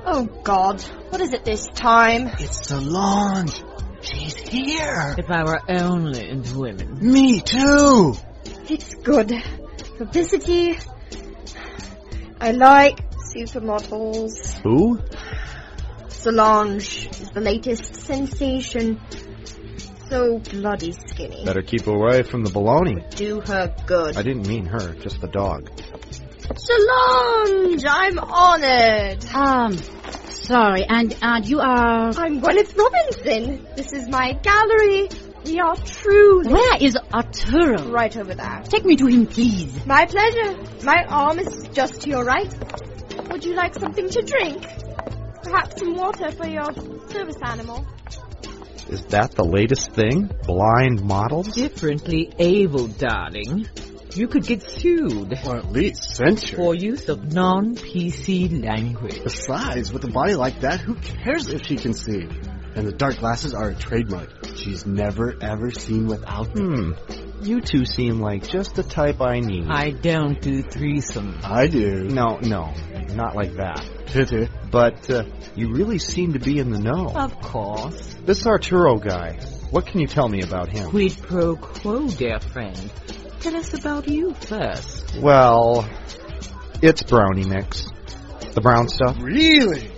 Oh, God. What is it this time? It's Solange. She's here. If I were only into women. Me too. It's good. Publicity. I like supermodels. Who? Solange is the latest sensation. So bloody skinny. Better keep away from the baloney. Do her good. I didn't mean her, just the dog. Solange, I'm honored. Sorry, and you are... I'm Gwyneth Robinson. This is my gallery. We are truly... Where is Arturo? Right over there. Take me to him, please. My pleasure. My arm is just to your right. Would you like something to drink? Perhaps some water for your service animal. Is that the latest thing? Blind models? Differently able, darling. You could get sued. Or at least censured. For use of non-PC language. Besides, with a body like that, who cares if she can see? And the dark glasses are a trademark. She's never, ever seen without them. You two seem like just the type I need. I don't do threesomes. I do. No, not like that. Pity. But you really seem to be in the know. Of course. This Arturo guy, what can you tell me about him? Quid pro quo, dear friend. Tell us about you first. Well, it's brownie mix. The brown stuff. Really?